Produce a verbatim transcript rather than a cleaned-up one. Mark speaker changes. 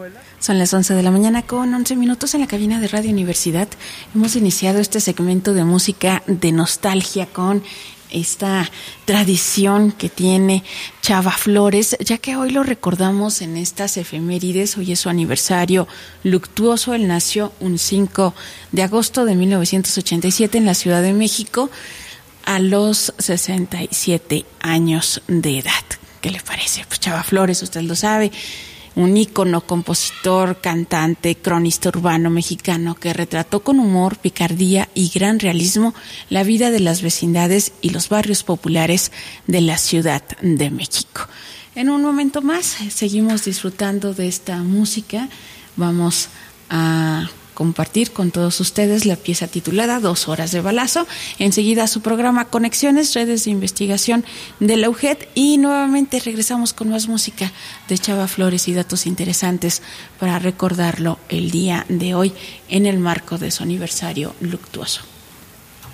Speaker 1: Son las once de la mañana con once minutos en la cabina de Radio Universidad. Hemos iniciado este segmento de música de nostalgia con esta tradición que tiene Chava Flores, ya que hoy lo recordamos en estas efemérides. Hoy es su aniversario luctuoso. Él nació un cinco de agosto de mil novecientos ochenta y siete en la Ciudad de México a los sesenta y siete años de edad. ¿Qué le parece? Pues Chava Flores, usted lo sabe, un ícono, compositor, cantante, cronista urbano mexicano que retrató con humor, picardía y gran realismo la vida de las vecindades y los barrios populares de la Ciudad de México. En un momento más seguimos disfrutando de esta música. Vamos a compartir con todos ustedes la pieza titulada Dos horas de balazo. Enseguida su programa Conexiones, redes de investigación de la U G E D, y nuevamente regresamos con más música de Chava Flores y datos interesantes para recordarlo el día de hoy en el marco de su aniversario luctuoso.